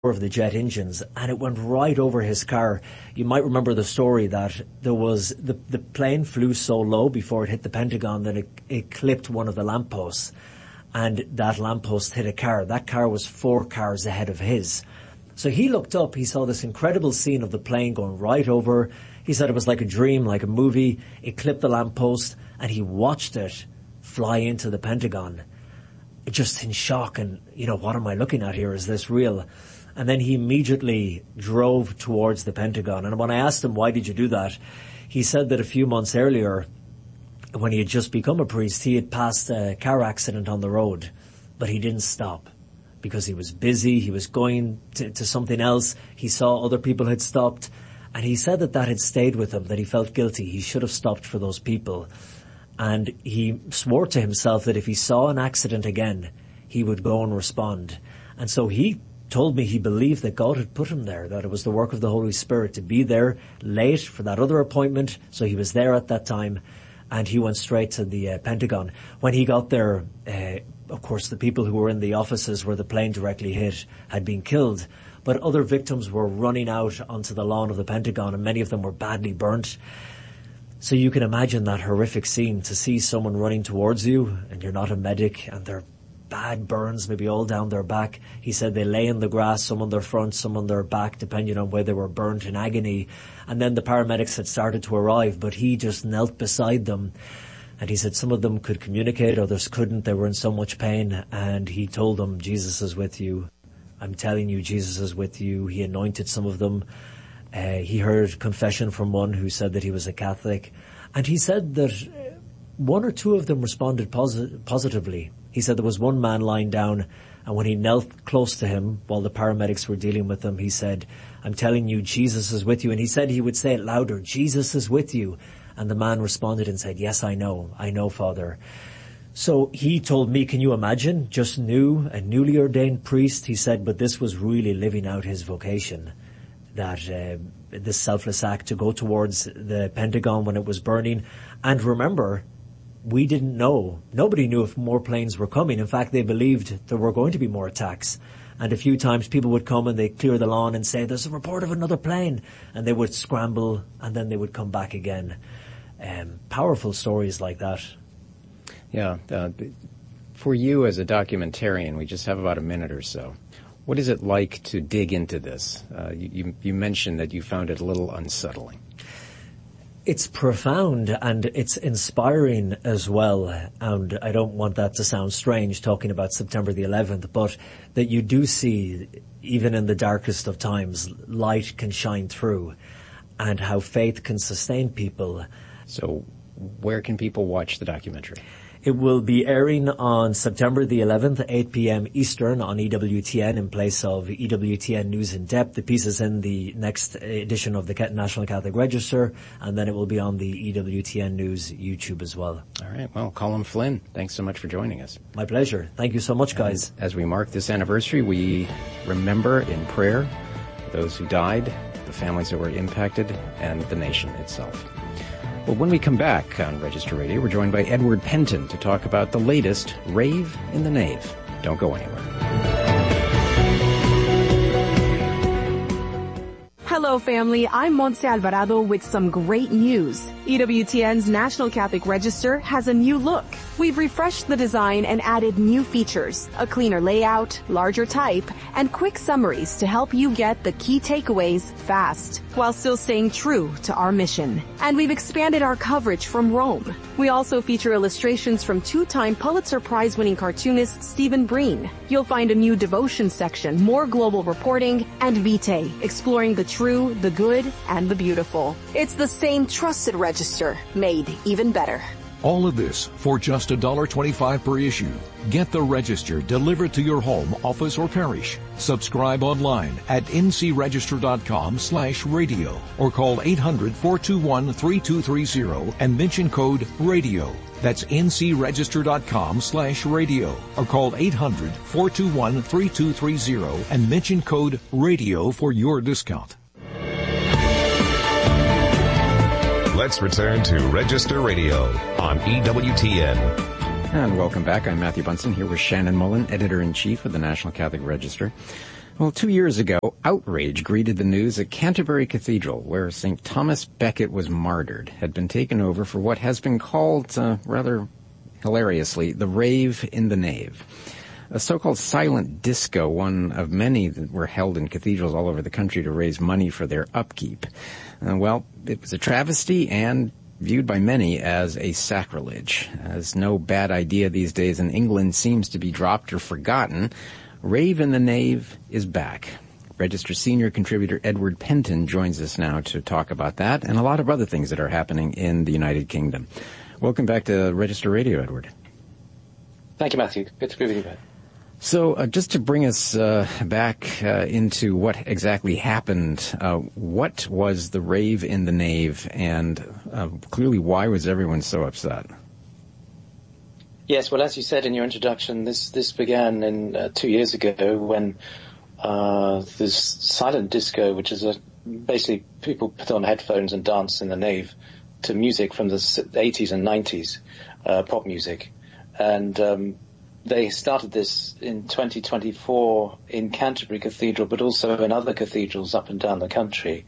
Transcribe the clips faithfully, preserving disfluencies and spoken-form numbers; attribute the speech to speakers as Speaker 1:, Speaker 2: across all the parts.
Speaker 1: of the jet engines, and it went right over his car. You might remember the story that there was the the plane flew so low before it hit the Pentagon that it, it clipped one of the lampposts, and that lamppost hit a car. That car was four cars ahead of his. So he looked up, he saw this incredible scene of the plane going right over. He said it was like a dream, like a movie. It clipped the lamppost, and he watched it fly into the Pentagon, just in shock. And, you know, what am I looking at here? Is this real? And then he immediately drove towards the Pentagon. And when I asked him, why did you do that? He said that a few months earlier, when he had just become a priest, he had passed a car accident on the road, but he didn't stop because he was busy. He was going to, to something else. He saw other people had stopped, and he said that that had stayed with him, that he felt guilty. He should have stopped for those people. And he swore to himself that if he saw an accident again, he would go and respond. And so he told me he believed that God had put him there, that it was the work of the Holy Spirit to be there late for that other appointment. So he was there at that time, and he went straight to the uh, Pentagon. When he got there, uh, of course, the people who were in the offices where the plane directly hit had been killed, but other victims were running out onto the lawn of the Pentagon, and many of them were badly burnt. So you can imagine that horrific scene, to see someone running towards you, and you're not a medic, and they're bad burns, maybe all down their back. He said they lay in the grass, some on their front, some on their back, depending on where they were burnt in agony. And then the paramedics had started to arrive, but he just knelt beside them. And he said some of them could communicate, others couldn't. They were in so much pain. And he told them, Jesus is with you. I'm telling you, Jesus is with you. He anointed some of them. Uh, he heard confession from one who said that he was a Catholic. And he said that one or two of them responded posi- positively. He said there was one man lying down, and when he knelt close to him while the paramedics were dealing with him, he said, I'm telling you, Jesus is with you. And he said he would say it louder, Jesus is with you. And the man responded and said, yes, I know. I know, Father. So he told me, can you imagine, just new, a newly ordained priest, he said, but this was really living out his vocation, that uh, this selfless act to go towards the Pentagon when it was burning. And remember, we didn't know. Nobody knew if more planes were coming. In fact, they believed there were going to be more attacks. And a few times people would come and they'd clear the lawn and say, there's a report of another plane. And they would scramble, and then they would come back again. Um, powerful stories like that.
Speaker 2: Yeah. Uh, for you as a documentarian, we just have about a minute or so. What is it like to dig into this? Uh, you, you, you mentioned that you found it a little unsettling.
Speaker 1: It's profound, and it's inspiring as well. And I don't want that to sound strange talking about September the eleventh, but that you do see, even in the darkest of times, light can shine through, and how faith can sustain people.
Speaker 2: So where can people watch the documentary?
Speaker 1: It will be airing on September the eleventh, eight p.m. Eastern on E W T N in place of E W T N News in Depth. The piece is in the next edition of the National Catholic Register, and then it will be on the E W T N News YouTube as well.
Speaker 2: All right. Well, Colm Flynn, thanks so much for joining us.
Speaker 1: My pleasure. Thank you so much, guys.
Speaker 2: And as we mark this anniversary, we remember in prayer those who died, the families that were impacted, and the nation itself. Well, when we come back on Register Radio, we're joined by Edward Penton to talk about the latest Rave in the Nave. Don't go anywhere.
Speaker 3: Hello, family. I'm Montse Alvarado with some great news. E W T N's National Catholic Register has a new look. We've refreshed the design and added new features, a cleaner layout, larger type, and quick summaries to help you get the key takeaways fast, while still staying true to our mission. And we've expanded our coverage from Rome. We also feature illustrations from two-time Pulitzer Prize-winning cartoonist Stephen Breen. You'll find a new devotion section, more global reporting, and Vitae, exploring the true, the good, and the beautiful. It's the same trusted register, made even better.
Speaker 4: All of this for just one dollar twenty-five per issue. Get the Register delivered to your home, office, or parish. Subscribe online at ncregister.com slash radio or call eight hundred, four two one, three two three zero and mention code RADIO. That's ncregister.com slash radio or call eight hundred, four two one, three two three zero and mention code RADIO for your discount.
Speaker 5: Let's return to Register Radio on E W T N.
Speaker 2: And welcome back. I'm Matthew Bunson here with Shannon Mullen, Editor-in-Chief of the National Catholic Register. Well, two years ago, outrage greeted the news at Canterbury Cathedral, where Saint Thomas Becket was martyred, had been taken over for what has been called, uh, rather hilariously, the rave in the nave. A so-called silent disco, one of many that were held in cathedrals all over the country to raise money for their upkeep. Uh, well, it was a travesty and viewed by many as a sacrilege. As no bad idea these days in England seems to be dropped or forgotten, Rave in the Nave is back. Register senior contributor Edward Penton joins us now to talk about that and a lot of other things that are happening in the United Kingdom. Welcome back to Register Radio, Edward.
Speaker 6: Thank you, Matthew. Good to be with you, man.
Speaker 2: So uh, just to bring us uh, back uh, into what exactly happened, uh, what was the rave in the nave, and uh, clearly why was everyone so upset?
Speaker 6: Yes, well, as you said in your introduction, this this began in uh, two years ago when uh, this silent disco, which is a basically people put on headphones and dance in the nave to music from the eighties and nineties, uh, pop music, and um, they started this in twenty twenty-four in Canterbury Cathedral, but also in other cathedrals up and down the country.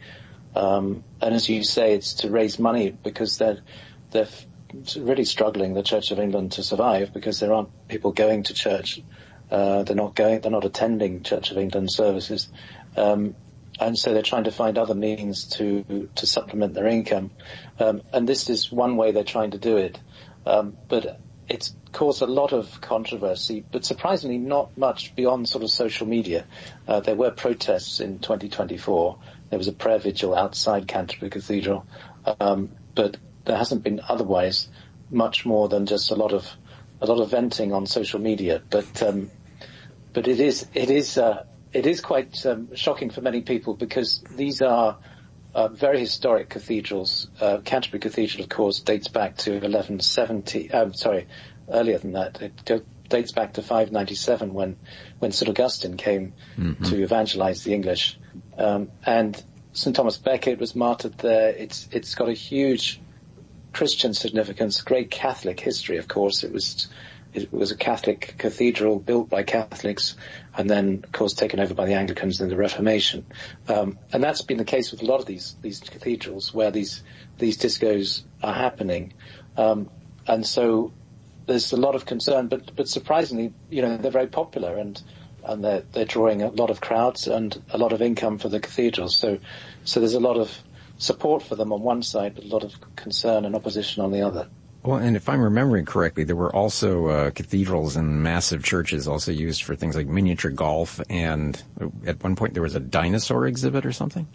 Speaker 6: Um, and as you say, it's to raise money because they're they're really struggling, the Church of England, to survive because there aren't people going to church. Uh, they're not going, they're not attending Church of England services, um, and so they're trying to find other means to to supplement their income. Um, and this is one way they're trying to do it, um, but it's caused a lot of controversy, but surprisingly not much beyond sort of social media. Uh, there were protests in twenty twenty-four. There was a prayer vigil outside Canterbury Cathedral, um, but there hasn't been otherwise much more than just a lot of a lot of venting on social media. But um, but it is it is uh, it is quite um, shocking for many people because these are uh, very historic cathedrals. Uh, Canterbury Cathedral, of course, dates back to eleven seventy. Um, sorry, earlier than that. It go, dates back to five ninety-seven when when Saint Augustine came mm-hmm. to evangelize the English. Um, and Saint Thomas Becket was martyred there. It's it's got a huge Christian significance, great Catholic history, of course. It was it was a Catholic cathedral built by Catholics and then, of course, taken over by the Anglicans in the Reformation. Um, and that's been the case with a lot of these these cathedrals where these these discos are happening. Um, and so there's a lot of concern, but but surprisingly, you know, they're very popular and and they're they're drawing a lot of crowds and a lot of income for the cathedrals. So so there's a lot of support for them on one side, but a lot of concern and opposition on the other.
Speaker 2: Well, and if I'm remembering correctly, there were also uh, cathedrals and massive churches also used for things like miniature golf, and at one point there was a dinosaur exhibit or something?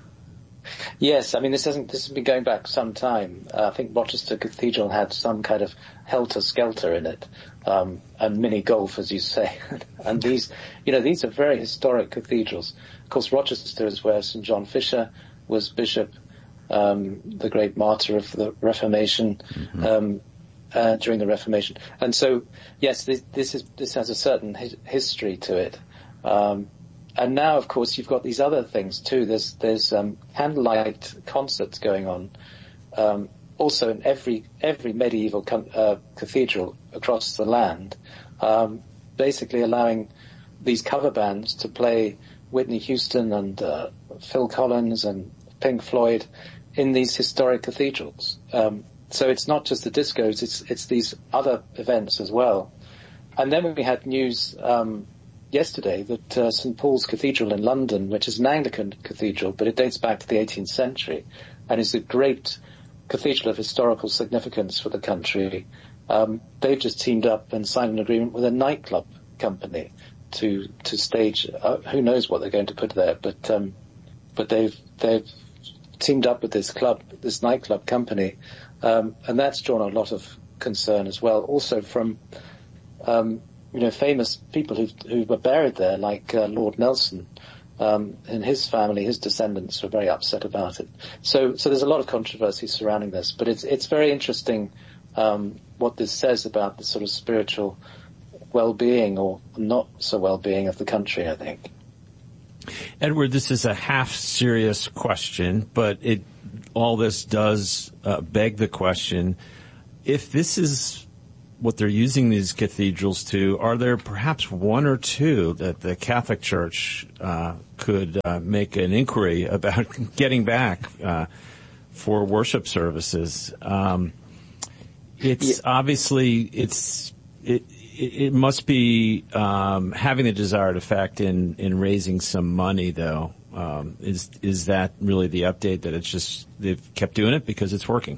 Speaker 6: Yes, I mean, this hasn't, this has been going back some time. Uh, I think Rochester Cathedral had some kind of helter-skelter in it, um, and mini golf, as you say. And these, you know, these are very historic cathedrals. Of course, Rochester is where Saint John Fisher was bishop, um, the great martyr of the Reformation, mm-hmm. um, uh, during the Reformation. And so, yes, this, this is, this has a certain hi- history to it. Um, and now, of course, you've got these other things too. There's, there's, um, candlelight concerts going on, um, also in every, every medieval con- uh, cathedral across the land, um, basically allowing these cover bands to play Whitney Houston and, uh, Phil Collins and Pink Floyd in these historic cathedrals. Um, so it's not just the discos, it's it's these other events as well. And then we had news um, yesterday that uh, Saint Paul's Cathedral in London, which is an Anglican cathedral, but it dates back to the eighteenth century and is a great cathedral of historical significance for the country, um, they've just teamed up and signed an agreement with a nightclub company to to stage, uh, who knows what they're going to put there, but um, but they've they've teamed up with this club, this nightclub company, um, and that's drawn a lot of concern as well. Also from um, you know famous people who who were buried there, like uh, Lord Nelson, um, and his family, his descendants were very upset about it. So so there's a lot of controversy surrounding this, but it's it's very interesting um, what this says about the sort of spiritual well-being or not so well-being of the country, I think.
Speaker 7: Edward, this is a half-serious question, but it all this does uh, beg the question, if this is what they're using these cathedrals to, are there perhaps one or two that the Catholic Church uh, could uh, make an inquiry about getting back uh, for worship services? Um, it's yeah. obviously it's it it must be um, having the desired effect in in raising some money, though. Um, is is that really the update, that it's just they've kept doing it because it's working?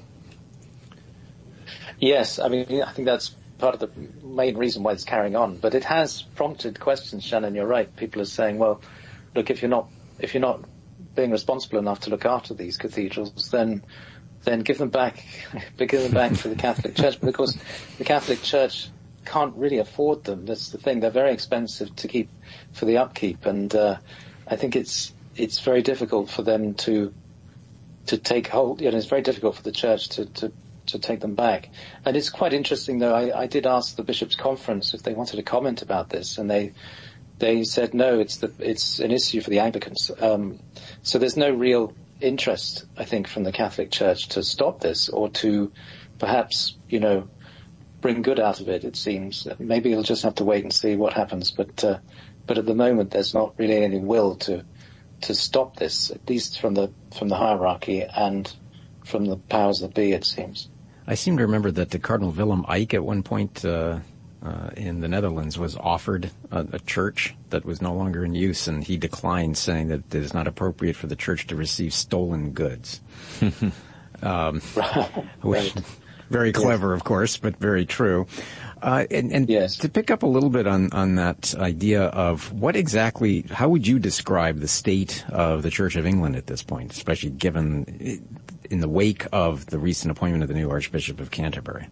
Speaker 6: Yes, I mean, I think that's part of the main reason why it's carrying on. But it has prompted questions, Shannon. You're right. People are saying, well, look, if you're not if you're not being responsible enough to look after these cathedrals, then then give them back, give them back to the Catholic Church. But of course, the Catholic Church can't really afford them. That's the thing. They're very expensive to keep for the upkeep, and uh, I think it's it's very difficult for them to to take hold. You know, it's very difficult for the Church to to to take them back. And it's quite interesting, though. I, I did ask the Bishops' Conference if they wanted to comment about this, and they they said no. It's the it's an issue for the Anglicans. Um, so there's no real interest, I think, from the Catholic Church to stop this or to perhaps, you know, bring good out of it. It seems maybe you'll just have to wait and see what happens. But uh, but at the moment, there's not really any will to to stop this, at least from the from the hierarchy and from the powers that be, it seems.
Speaker 2: I seem to remember that the Cardinal Willem Eijk at one point uh, uh, in the Netherlands was offered a, a church that was no longer in use, and he declined, saying that it is not appropriate for the church to receive stolen goods. um, which, very clever, yes. Of course, but very true. Uh, and and yes. To pick up a little bit on, on that idea of what exactly, how would you describe the state of the Church of England at this point, especially given in the wake of the recent appointment of the new Archbishop of Canterbury?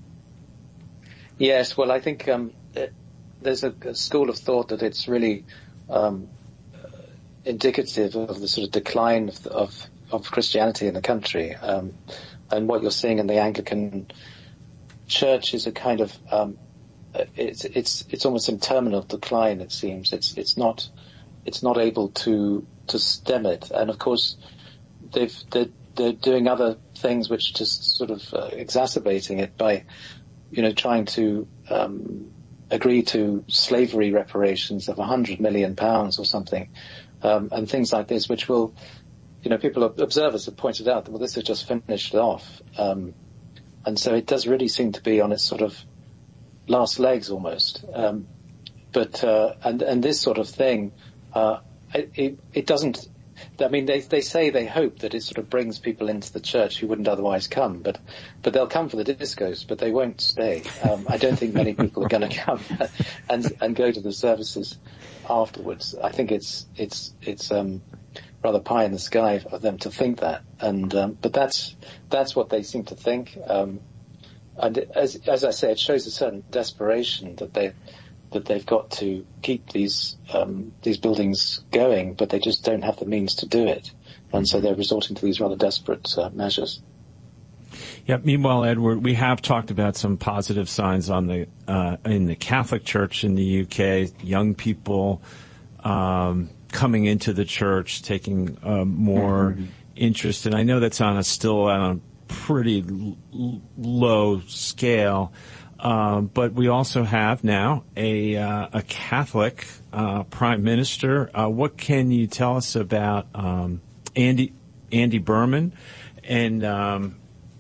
Speaker 6: Yes, well, I think um, it, there's a, a school of thought that it's really um, indicative of the sort of decline of, of, of Christianity in the country. Um, and what you're seeing in the Anglican Church is a kind of um, it's it's it's almost in terminal decline. It seems it's it's not it's not able to to stem it. And of course, they've they're, they're doing other things which just sort of uh, exacerbating it by, you know, trying to um, agree to slavery reparations of a hundred million pounds or something, um, and things like this, which will, you know, people observers have pointed out that well, this has just finished off. Um, And so it does really seem to be on its sort of last legs almost. Um, but, uh, and, and this sort of thing, uh, it, it doesn't, I mean, they, they say they hope that it sort of brings people into the church who wouldn't otherwise come, but, but they'll come for the discos, but they won't stay. Um, I don't think many people are going to come and, and go to the services afterwards. I think it's, it's, it's, um, rather pie in the sky of them to think that, and um, but that's that's what they seem to think. Um, and as as I say, it shows a certain desperation that they that they've got to keep these um, these buildings going, but they just don't have the means to do it, and so they're resorting to these rather desperate uh, measures.
Speaker 7: Yeah. Meanwhile, Edward, we have talked about some positive signs on the uh, in the Catholic Church in the U K. Young people Um, coming into the church, taking uh, more mm-hmm. interest, and I know that's on a still on a pretty l- low scale, um, but we also have now a uh, a Catholic uh, Prime Minister. Uh, what can you tell us about um, Andy Andy Burnham, and um,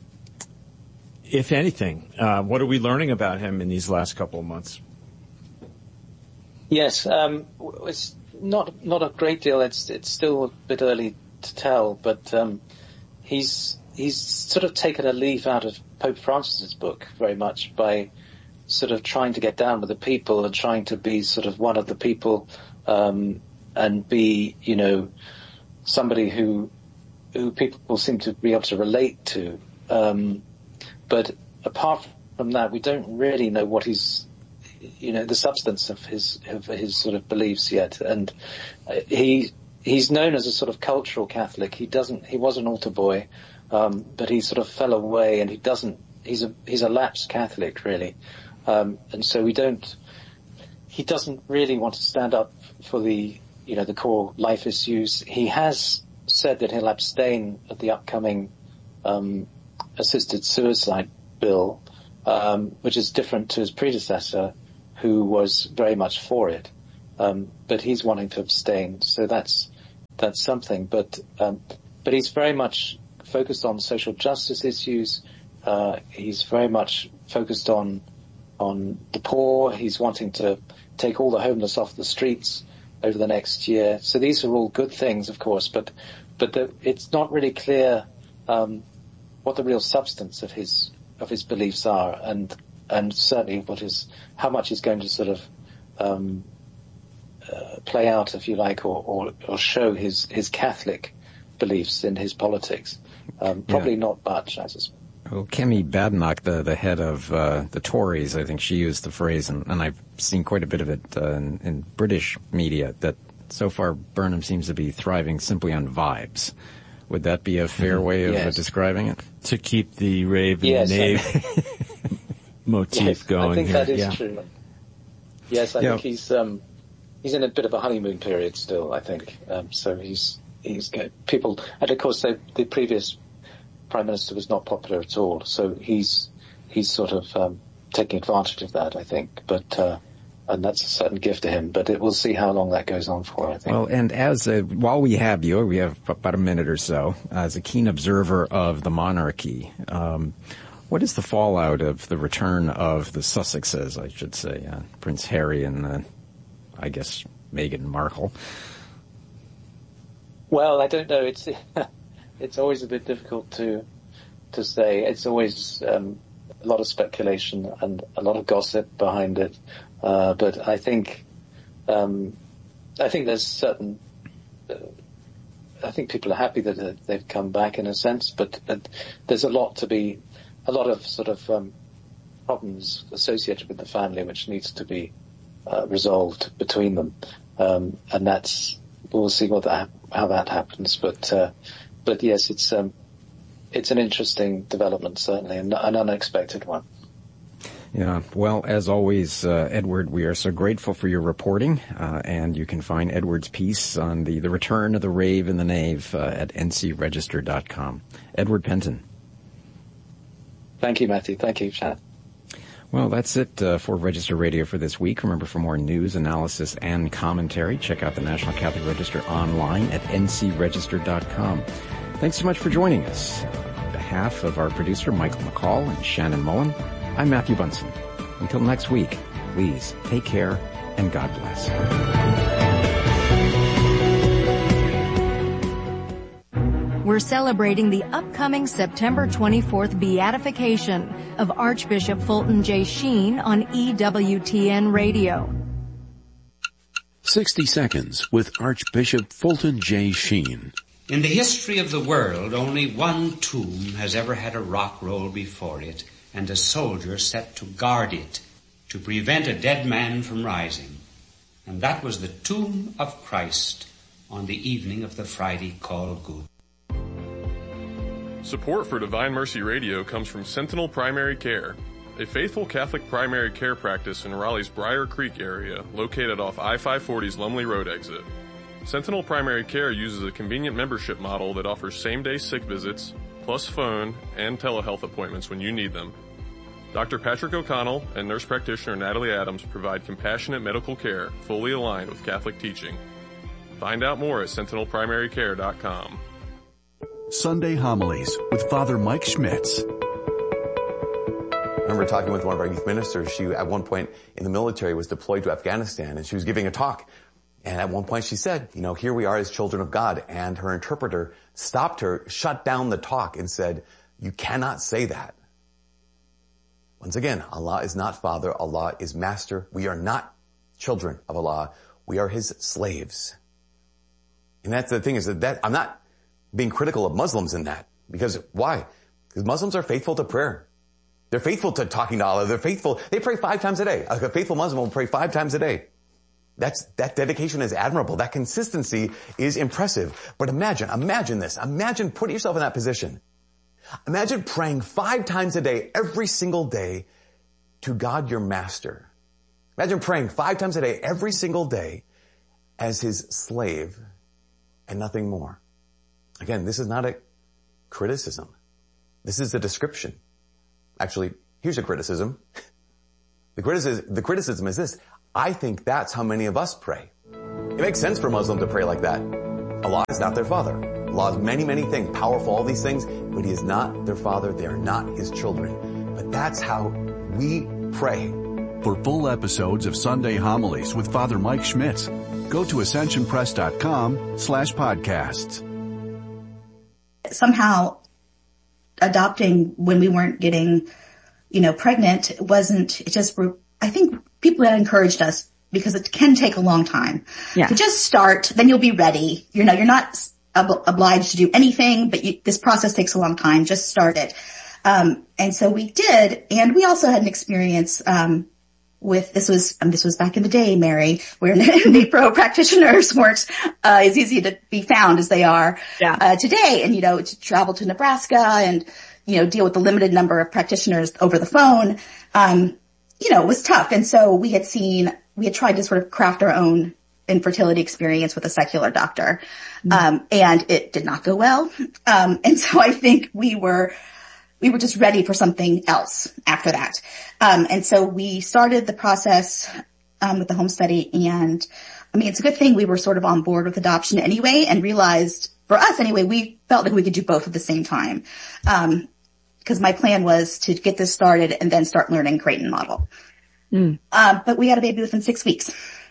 Speaker 7: if anything, uh, what are we learning about him in these last couple of months?
Speaker 6: Yes, um, it's not not a great deal. It's it's still a bit early to tell, but um, he's he's sort of taken a leaf out of Pope Francis's book very much by sort of trying to get down with the people and trying to be sort of one of the people um, and be, you know, somebody who who people seem to be able to relate to. Um, but apart from that, we don't really know what he's, you know, the substance of his of his sort of beliefs yet. And he he's known as a sort of cultural Catholic. He doesn't he was an altar boy, um, but he sort of fell away, and he doesn't. He's a he's a lapsed Catholic really, um, and so we don't. He doesn't really want to stand up for the you know the core life issues. He has said that he'll abstain at the upcoming um, assisted suicide bill. um, which is different to his predecessor, who was very much for it. Um, but he's wanting to abstain, so that's that's something. But um, but he's very much focused on social justice issues. Uh, he's very much focused on on the poor. He's wanting to take all the homeless off the streets over the next year. So these are all good things, of course, but but the, it's not really clear um, what the real substance of his of his beliefs are, and and certainly what is how much is going to sort of um, uh, play out, if you like, or, or, or show his his Catholic beliefs in his politics. Um, probably yeah. not much, I suspect.
Speaker 2: Well, Kemi Badenoch, the, the head of uh, the Tories, I think she used the phrase, and, and I've seen quite a bit of it uh, in, in British media, that so far Burnham seems to be thriving simply on vibes. Would that be a fair way of
Speaker 6: yes.
Speaker 2: uh, describing it?
Speaker 7: To keep the rave and
Speaker 6: yes,
Speaker 7: the nave motif
Speaker 6: yes,
Speaker 7: going
Speaker 6: I think
Speaker 7: here.
Speaker 6: that is
Speaker 7: yeah.
Speaker 6: true. Yes, I yeah. think he's um, he's in a bit of a honeymoon period still, I think. Um, so he's he's got people, and of course they, the previous Prime Minister was not popular at all, so he's he's sort of um, taking advantage of that, I think. But uh, and that's a certain gift to him. But it, we'll see how long that goes on for, I think.
Speaker 2: Well, and as a, while we have you, we have about a minute or so, as a keen observer of the monarchy, um, what is the fallout of the return of the Sussexes, I should say, uh, Prince Harry and uh, I guess Meghan Markle?
Speaker 6: Well, I don't know. It's it's always a bit difficult to to say. It's always um, a lot of speculation and a lot of gossip behind it. Uh, but I think um, I think there's certain. Uh, I think people are happy that uh, they've come back in a sense, but uh, there's a lot to be, a lot of sort of um, problems associated with the family which needs to be uh, resolved between them, um, and that's we'll see what that, how that happens. But uh, but yes, it's um, it's an interesting development certainly, and an unexpected one.
Speaker 2: Yeah, well, as always, uh, Edward, we are so grateful for your reporting, uh, and you can find Edward's piece on the, the return of the rave and the knave uh, at N C Register dot com. Edward Penton.
Speaker 6: Thank you, Matthew. Thank you, Shannon.
Speaker 2: Well, that's it uh, for Register Radio for this week. Remember, for more news, analysis, and commentary, check out the National Catholic Register online at N C Register dot com. Thanks so much for joining us. On behalf of our producer, Michael McCall, and Shannon Mullen, I'm Matthew Bunson. Until next week, please take care and God bless.
Speaker 8: We're celebrating the upcoming September twenty-fourth beatification of Archbishop Fulton J. Sheen on E W T N Radio.
Speaker 9: sixty seconds with Archbishop Fulton J. Sheen.
Speaker 10: In the history of the world, only one tomb has ever had a rock roll before it, and a soldier set to guard it, to prevent a dead man from rising. And that was the tomb of Christ on the evening of the Friday called Good.
Speaker 11: Support for Divine Mercy Radio comes from Sentinel Primary Care, a faithful Catholic primary care practice in Raleigh's Briar Creek area, located off I five forty's Lumley Road exit. Sentinel Primary Care uses a convenient membership model that offers same-day sick visits, plus phone and telehealth appointments when you need them. Doctor Patrick O'Connell and nurse practitioner Natalie Adams provide compassionate medical care fully aligned with Catholic teaching. Find out more at sentinel primary care dot com.
Speaker 12: Sunday Homilies with Father Mike Schmitz.
Speaker 13: I remember talking with one of our youth ministers. She, at one point in the military, was deployed to Afghanistan, and she was giving a talk. And at one point she said, you know, here we are as children of God. And her interpreter stopped her, shut down the talk, and said, you cannot say that. Once again, Allah is not Father. Allah is Master. We are not children of Allah. We are His slaves. And that's the thing is that, that I'm not being critical of Muslims in that. Because why? Because Muslims are faithful to prayer. They're faithful to talking to Allah. They're faithful. They pray five times a day. A faithful Muslim will pray five times a day. That's, that dedication is admirable. That consistency is impressive. But imagine, imagine this. Imagine putting yourself in that position. Imagine praying five times a day, every single day, to God your Master. Imagine praying five times a day, every single day, as His slave, and nothing more. Again, this is not a criticism. This is a description. Actually, here's here's a criticism. The criticism, the criticism is this. I think that's how many of us pray. It makes sense for a Muslim to pray like that. Allah is not their father. Allah is many, many things, powerful, all these things, but He is not their father. They are not His children. But that's how we pray.
Speaker 12: For full episodes of Sunday Homilies with Father Mike Schmitz, go to ascensionpress.com slash podcasts.
Speaker 14: Somehow adopting when we weren't getting, you know, pregnant, it wasn't, it just, I think people had encouraged us because it can take a long time. Yeah. To just start, then you'll be ready. You know, you're not ob- obliged to do anything, but you, this process takes a long time. Just start it. Um, and so we did, and we also had an experience, um, with, this was, um, this was back in the day, Mary, where NAPRO practitioners weren't, uh, as easy to be found as they are, yeah. uh, today. And, you know, to travel to Nebraska and, you know, deal with the limited number of practitioners over the phone, um, you know, it was tough. And so we had seen, we had tried to sort of craft our own infertility experience with a secular doctor. Mm-hmm. Um, and it did not go well. Um, and so I think we were, we were just ready for something else after that. Um, and so we started the process, um, with the home study. And I mean, it's a good thing we were sort of on board with adoption anyway and realized, for us anyway, we felt like we could do both at the same time. Um, cause my plan was to get this started and then start learning Creighton model. Mm. Um, but we had a baby within six weeks.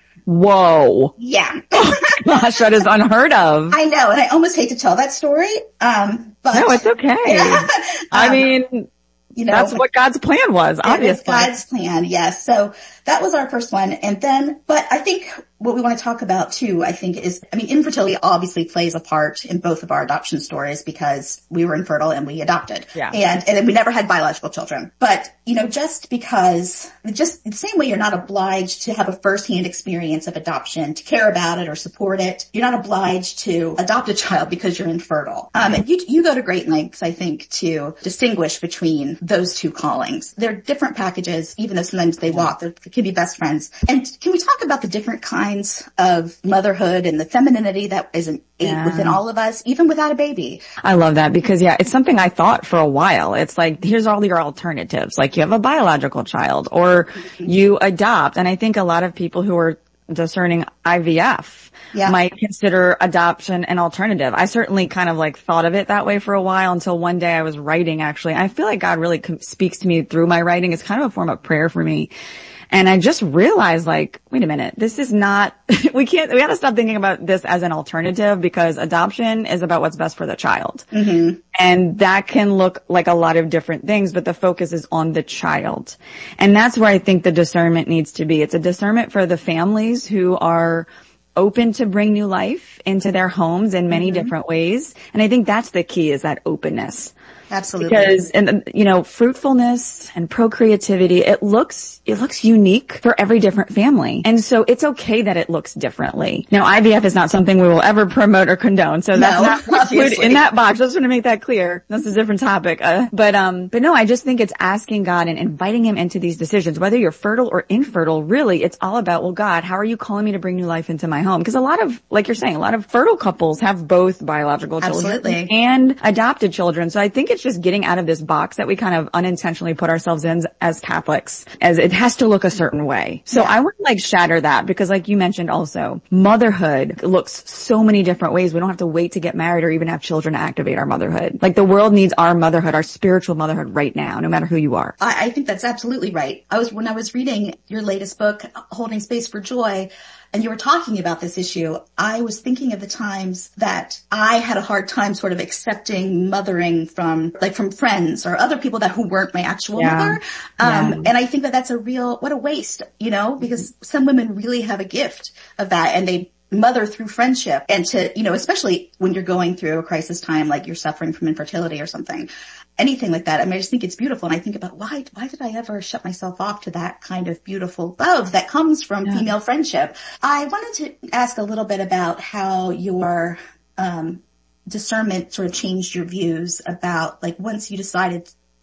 Speaker 15: Whoa.
Speaker 14: Yeah.
Speaker 15: Gosh, that is unheard of.
Speaker 14: I know. And I almost hate to tell that story. Um, but.
Speaker 15: No, it's okay.
Speaker 14: Yeah.
Speaker 15: I
Speaker 14: um,
Speaker 15: mean, you know, that's what God's plan was, obviously.
Speaker 14: God's plan, yes. So that was our first one. And then, but I think what we want to talk about too, I think is, I mean, infertility obviously plays a part in both of our adoption stories because we were infertile and we adopted. Yeah. And, and we never had biological children. But, you know, just because, just the same way you're not obliged to have a firsthand experience of adoption, to care about it or support it, you're not obliged to adopt a child because you're infertile. Um, and you, you go to great lengths, I think, to distinguish between those two callings. They're different packages, even though sometimes they walk, they can be best friends. And can we talk about the different kinds of motherhood and the femininity that is innate yeah. within all of us, even without a baby?
Speaker 15: I love that because, yeah, it's something I thought for a while. It's like, here's all your alternatives. Like you have a biological child or mm-hmm. you adopt. And I think a lot of people who are discerning I V F yeah. might consider adoption an alternative. I certainly kind of like thought of it that way for a while until one day I was writing actually. I feel like God really com- speaks to me through my writing. It's kind of a form of prayer for me. And I just realized like, wait a minute, this is not, we can't, we gotta stop thinking about this as an alternative because adoption is about what's best for the child. Mm-hmm. And that can look like a lot of different things, but the focus is on the child. And that's where I think the discernment needs to be. It's a discernment for the families who are open to bring new life into their homes in many mm-hmm. different ways. And I think that's the key is that openness.
Speaker 14: Absolutely.
Speaker 15: Because, and, you know, fruitfulness and procreativity, it looks, it looks unique for every different family. And so it's okay that it looks differently. Now, I V F is not something we will ever promote or condone. So that's no, not included in that box. I just want to make that clear. That's a different topic. Uh, but, um, but no, I just think it's asking God and inviting Him into these decisions. Whether you're fertile or infertile, really, it's all about, well, God, how are you calling me to bring new life into my home? Because a lot of, like you're saying, a lot of fertile couples have both biological children Absolutely. and adopted children. So I think it's just getting out of this box that we kind of unintentionally put ourselves in as Catholics, as it has to look a certain way. So yeah. I want to like shatter that because like you mentioned also, motherhood looks so many different ways. We don't have to wait to get married or even have children to activate our motherhood. Like the world needs our motherhood, our spiritual motherhood right now, no matter who you are.
Speaker 14: I, I think that's absolutely right. I was, when I was reading your latest book, Holding Space for Joy, and you were talking about this issue, I was thinking of the times that I had a hard time sort of accepting mothering from, like from friends or other people that who weren't my actual yeah. mother. Um, yeah. and I think that that's a real, what a waste, you know, because some women really have a gift of that and they mother through friendship and to, you know, especially when you're going through a crisis time, like you're suffering from infertility or something. Anything like that. I mean, I just think it's beautiful. And I think about why, why did I ever shut myself off to that kind of beautiful love that comes from yeah. female friendship? I wanted to ask a little bit about how your, um, discernment sort of changed your views about like once you decided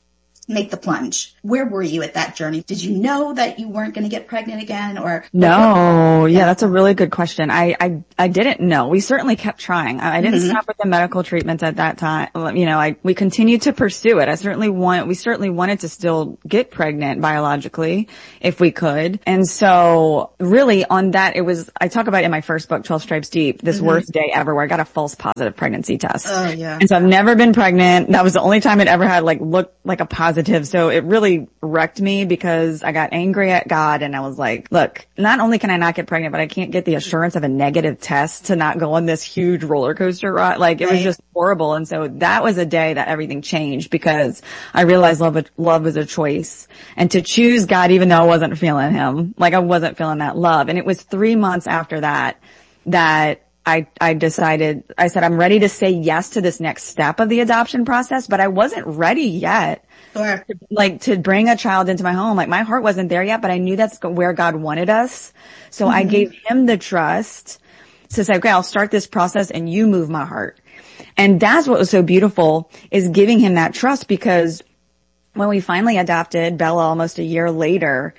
Speaker 14: make the plunge. Where were you at that journey? Did you know that you weren't going to get pregnant again or?
Speaker 15: No. Yeah, that's a really good question. I, I, I didn't know. We certainly kept trying. I, I didn't mm-hmm. stop with the medical treatments at that time. You know, I, we continued to pursue it. I certainly want, we certainly wanted to still get pregnant biologically if we could. And so really on that, it was, I talk about it in my first book, twelve Stripes Deep, this mm-hmm. worst day ever where I got a false positive pregnancy test.
Speaker 14: Oh, yeah.
Speaker 15: And so I've never been pregnant. That was the only time it ever had like looked like a positive. So it really wrecked me because I got angry at God and I was like, look, not only can I not get pregnant, but I can't get the assurance of a negative test to not go on this huge roller coaster ride. Like it right. was just horrible. And so that was a day that everything changed because I realized love, love was a choice and to choose God, even though I wasn't feeling him, like I wasn't feeling that love. And it was three months after that, that I, I decided, I said, I'm ready to say yes to this next step of the adoption process, but I wasn't ready yet.
Speaker 14: Sure.
Speaker 15: To, like to bring a child into my home. Like my heart wasn't there yet, but I knew that's where God wanted us. So mm-hmm. I gave him the trust to say, okay, I'll start this process and you move my heart. And that's what was so beautiful is giving him that trust because when we finally adopted Bella almost a year later,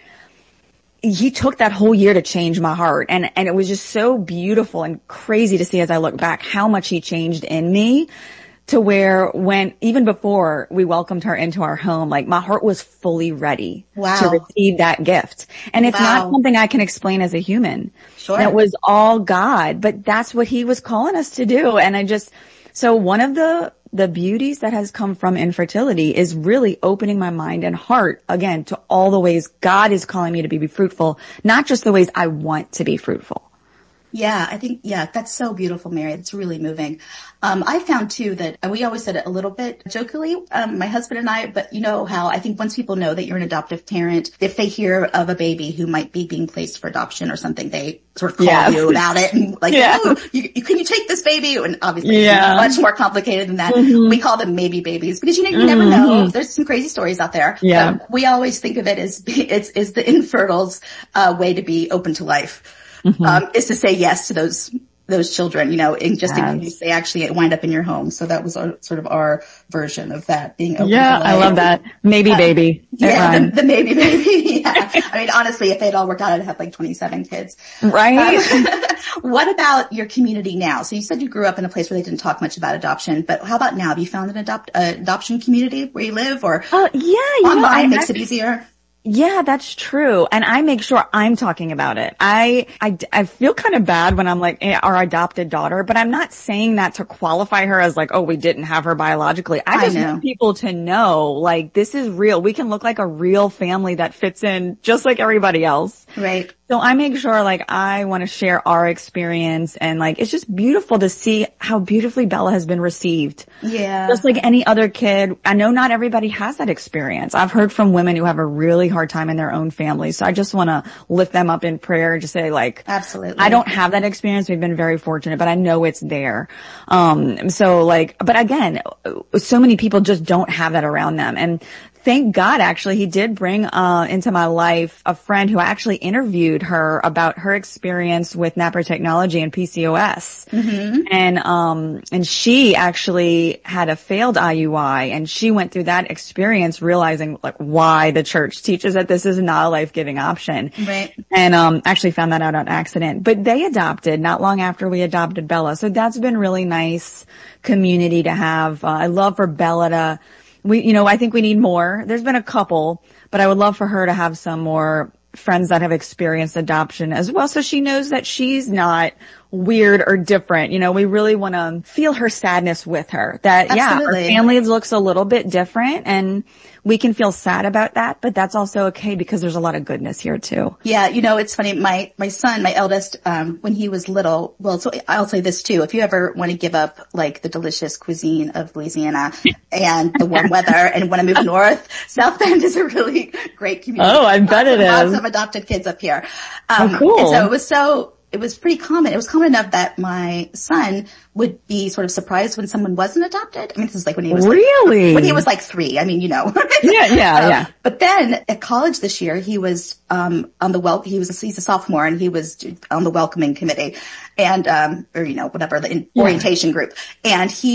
Speaker 15: he took that whole year to change my heart. And, and it was just so beautiful and crazy to see as I look back how much he changed in me to where when, even before we welcomed her into our home, like my heart was fully ready
Speaker 14: wow.
Speaker 15: to receive that gift. And it's wow. not something I can explain as a human.
Speaker 14: Sure.
Speaker 15: That was all God, but that's what he was calling us to do. And I just, so one of the, the beauties that has come from infertility is really opening my mind and heart again to all the ways God is calling me to be, be fruitful, not just the ways I want to be fruitful.
Speaker 14: Yeah, I think, yeah, that's so beautiful, Mary. It's really moving. Um, I found too that, and we always said it a little bit jokingly, um, my husband and I, but you know how I think once people know that you're an adoptive parent, if they hear of a baby who might be being placed for adoption or something, they sort of call
Speaker 15: yeah.
Speaker 14: you about it and like,
Speaker 15: yeah.
Speaker 14: oh, you, you, can you take this baby? And obviously
Speaker 15: yeah.
Speaker 14: it's much more complicated than that.
Speaker 15: Mm-hmm.
Speaker 14: We call them maybe babies because you, know, you
Speaker 15: mm-hmm.
Speaker 14: never know. There's some crazy stories out there.
Speaker 15: Yeah.
Speaker 14: But we always think of it as, it's, it's the infertile's, uh, way to be open to life. Mm-hmm. Um, is to say yes to those, those children, you know, and just yes. in case they actually wind up in your home. So that was our, sort of our version of that being open
Speaker 15: yeah,
Speaker 14: to life.
Speaker 15: I love that. Maybe
Speaker 14: uh,
Speaker 15: baby.
Speaker 14: Yeah, the, the maybe baby. Yeah. I mean, honestly, if they'd all worked out, I'd have like twenty-seven kids.
Speaker 15: Right.
Speaker 14: Um, what about your community now? So you said you grew up in a place where they didn't talk much about adoption, but how about now? Have you found an adopt, uh, adoption community where you live or
Speaker 15: uh, yeah, you
Speaker 14: online
Speaker 15: know, I,
Speaker 14: makes
Speaker 15: I,
Speaker 14: it easier?
Speaker 15: Yeah, that's true. And I make sure I'm talking about it. I, I, I feel kind of bad when I'm like our adopted daughter, but I'm not saying that to qualify her as like, oh, we didn't have her biologically. I just I want people to know, like, this is real. We can look like a real family that fits in just like everybody else.
Speaker 14: Right.
Speaker 15: So I make sure like I want to share our experience and like it's just beautiful to see how beautifully Bella has been received.
Speaker 14: Yeah.
Speaker 15: Just like any other kid. I know not everybody has that experience. I've heard from women who have a really hard time in their own families. So I just want to lift them up in prayer and just say like,
Speaker 14: absolutely.
Speaker 15: I don't have that experience. We've been very fortunate, but I know it's there. Um, so like, but again, so many people just don't have that around them. And thank God, actually, he did bring uh into my life a friend who actually interviewed her about her experience with Napper Technology and P C O S.
Speaker 14: Mm-hmm.
Speaker 15: And um and she actually had a failed I U I, and she went through that experience realizing like why the church teaches that this is not a life-giving option.
Speaker 14: Right.
Speaker 15: And um actually found that out on accident. But they adopted not long after we adopted Bella. So that's been really nice community to have. Uh, I love for Bella to We, you know, I think we need more. There's been a couple, but I would love for her to have some more friends that have experienced adoption as well, so she knows that she's not weird or different. You know, we really want to feel her sadness with her. That,
Speaker 14: absolutely.
Speaker 15: Yeah, our family looks a little bit different and we can feel sad about that, but that's also okay because there's a lot of goodness here too.
Speaker 14: Yeah, you know, it's funny. My, my son, my eldest, um, when he was little, well, so I'll say this too. If you ever want to give up like the delicious cuisine of Louisiana and the warm weather and want to move north, South Bend is a really great community.
Speaker 15: Oh, I bet it is.
Speaker 14: Lots of adopted kids up here. Um,
Speaker 15: oh, cool.
Speaker 14: And so it was so, it was pretty common. It was common enough that my son would be sort of surprised when someone wasn't adopted. I mean, this is like when he was
Speaker 15: really
Speaker 14: like, when he was like three. I mean, you know.
Speaker 15: yeah, yeah,
Speaker 14: um,
Speaker 15: yeah.
Speaker 14: But then at college this year, he was um on the wel- he was a, he's a sophomore and he was on the welcoming committee and um or you know whatever the in-
Speaker 15: yeah.
Speaker 14: orientation group, and he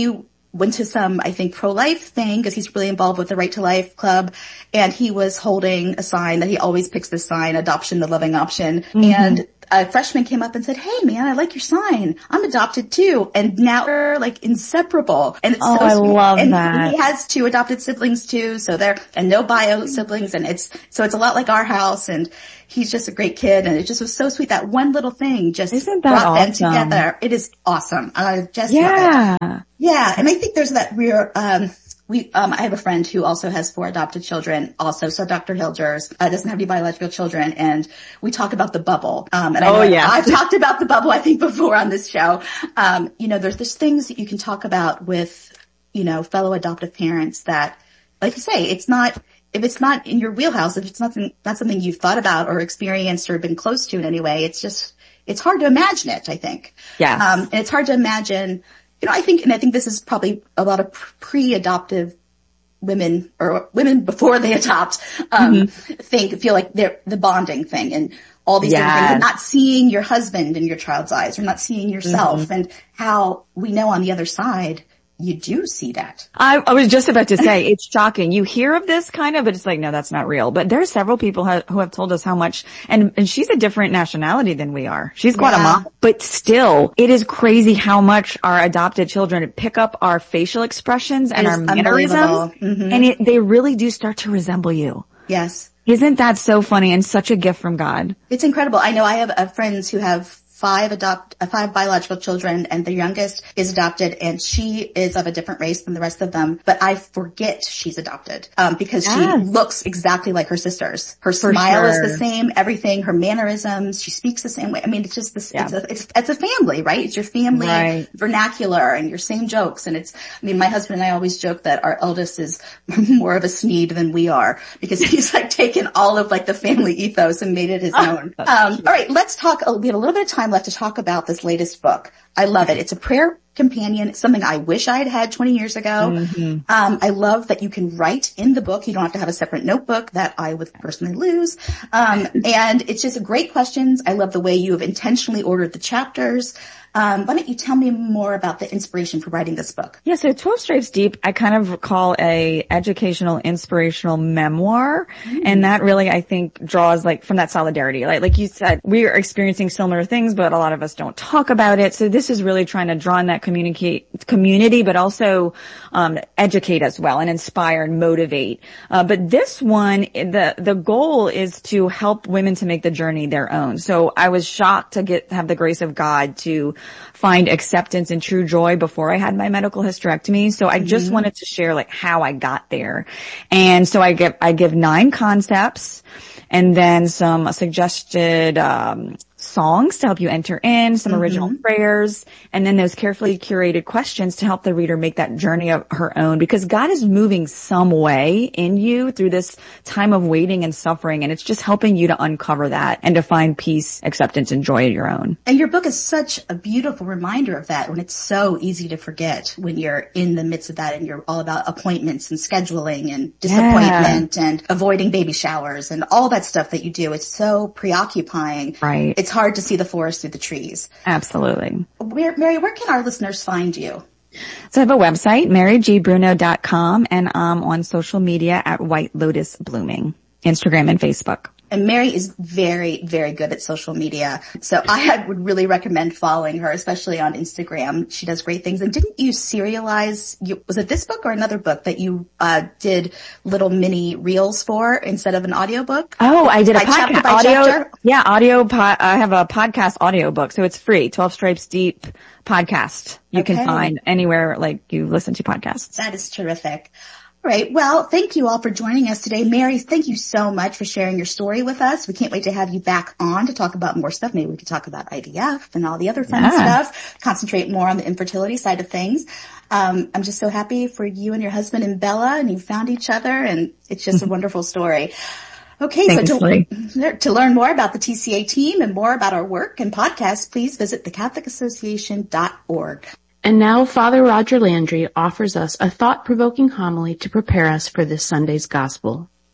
Speaker 14: went to some, I think, pro-life thing because he's really involved with the Right to Life Club. And he was holding a sign that he always picks this sign, adoption, the loving option. Mm-hmm. And a freshman came up and said, hey man, I like your sign. I'm adopted too. And now we're like inseparable. And it's
Speaker 15: oh,
Speaker 14: so
Speaker 15: I
Speaker 14: sweet.
Speaker 15: love
Speaker 14: and
Speaker 15: that.
Speaker 14: He has two adopted siblings too. So they're, and no bio siblings. And it's, so it's a lot like our house. And he's just a great kid. And it just was so sweet. That one little thing just
Speaker 15: Isn't that
Speaker 14: brought
Speaker 15: awesome?
Speaker 14: them together. It is awesome. I just
Speaker 15: yeah.
Speaker 14: love it. Yeah. And I think there's that real, um, We, um, I have a friend who also has four adopted children also. So Doctor Hilders, uh, doesn't have any biological children. And we talk about the bubble. Um, and I know
Speaker 15: oh, yeah.
Speaker 14: I've talked about the bubble, I think, before on this show. Um, you know, there's, there's things that you can talk about with, you know, fellow adoptive parents that, like you say, it's not, if it's not in your wheelhouse, if it's not, not something you've thought about or experienced or been close to in any way, it's just, it's hard to imagine it, I think.
Speaker 15: Yeah.
Speaker 14: Um, and it's hard to imagine, you know, I think, and I think this is probably a lot of pre-adoptive women or women before they adopt, um, mm-hmm. think, feel like they're the bonding thing and all these
Speaker 15: yes.
Speaker 14: different things, and not seeing your husband in your child's eyes or not seeing yourself mm-hmm. and how we know on the other side you do see that.
Speaker 15: I, I was just about to say, it's shocking. You hear of this kind of, but it's like, no, that's not real. But there are several people ha- who have told us how much, and, and she's a different nationality than we are. She's Guatemalan, yeah. but still, it is crazy how much our adopted children pick up our facial expressions and our mannerisms, mm-hmm. and it, they really do start to resemble you.
Speaker 14: Yes.
Speaker 15: Isn't that so funny and such a gift from God?
Speaker 14: It's incredible. I know I have uh, friends who have five adopt, uh, five biological children, and the youngest is adopted, and she is of a different race than the rest of them. But I forget she's adopted, um, because yes. she looks exactly like her sisters. Her
Speaker 15: For
Speaker 14: smile
Speaker 15: sure.
Speaker 14: is the same, everything, her mannerisms, she speaks the same way. I mean, it's just this, yeah. it's a, it's, it's a family, right? It's your family
Speaker 15: right.
Speaker 14: vernacular and your same jokes. And it's, I mean, my husband and I always joke that our eldest is more of a Sneed than we are because he's like taken all of like the family ethos and made it his own. Um, all right, let's talk, we have a little bit of time left to talk about this latest book. I love it. It's a prayer companion. It's something I wish I had had twenty years ago. Mm-hmm. Um, I love that you can write in the book. You don't have to have a separate notebook that I would personally lose. Um, and it's just great questions. I love the way you have intentionally ordered the chapters. Um, why don't you tell me more about the inspiration for writing this book?
Speaker 15: Yeah, so twelve Stripes Deep, I kind of call a educational, inspirational memoir. Mm. And that really, I think, draws like from that solidarity. Like, like you said, we are experiencing similar things, but a lot of us don't talk about it. So this is really trying to draw in that communicate, community, but also, um, educate as well and inspire and motivate. Uh, but this one, the, the goal is to help women to make the journey their own. So I was shocked to get, have the grace of God to find acceptance and true joy before I had my medical hysterectomy. So I just mm-hmm. wanted to share like how I got there. And so I give, I give nine concepts and then some suggested, um, songs to help you enter in, some mm-hmm. original prayers, and then those carefully curated questions to help the reader make that journey of her own, because God is moving some way in you through this time of waiting and suffering, and it's just helping you to uncover that and to find peace, acceptance, and joy of your own.
Speaker 14: And your book is such a beautiful reminder of that when it's so easy to forget when you're in the midst of that and you're all about appointments and scheduling and disappointment yeah. and avoiding baby showers and all that stuff that you do. It's so preoccupying.
Speaker 15: Right.
Speaker 14: It's hard to see the forest through the trees.
Speaker 15: Absolutely.
Speaker 14: Where, Mary, where can our listeners find you?
Speaker 15: So I have a website, mary g bruno dot com, and I'm on social media at White Lotus Blooming, Instagram and Facebook.
Speaker 14: And Mary is very, very good at social media. So I would really recommend following her, especially on Instagram. She does great things. And didn't you serialize, you, was it this book or another book that you uh did little mini reels for instead of an audiobook?
Speaker 15: Oh, I did a
Speaker 14: by
Speaker 15: podcast.
Speaker 14: Chapter by
Speaker 15: audio,
Speaker 14: chapter?
Speaker 15: Yeah, audio. Po- I have a podcast audiobook, so it's free. twelve Stripes Deep podcast. You okay. can find anywhere like you listen to podcasts.
Speaker 14: That is terrific. All right. Well, thank you all for joining us today. Mary, thank you so much for sharing your story with us. We can't wait to have you back on to talk about more stuff. Maybe we could talk about I V F and all the other fun yeah. stuff, concentrate more on the infertility side of things. Um, I'm just so happy for you and your husband and Bella, and you found each other, and it's just a wonderful story. Okay,
Speaker 15: Thanks,
Speaker 14: so to, to learn more about the T C A team and more about our work and podcasts, please visit the catholic association dot org.
Speaker 16: And now Father Roger Landry offers us a thought-provoking homily to prepare us for this Sunday's Gospel.